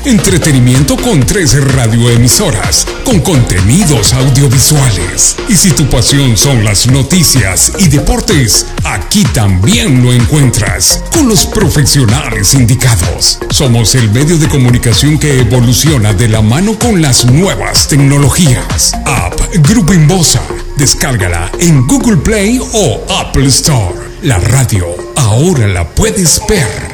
Entretenimiento con 3 radioemisoras, con contenidos audiovisuales. Y si tu pasión son las noticias y deportes, aquí también lo encuentras, con los profesionales indicados. Somos el medio de comunicación que evoluciona de la mano con las nuevas tecnologías. App Grupo Inbosa. Descárgala en Google Play o Apple Store. La radio ahora la puedes ver.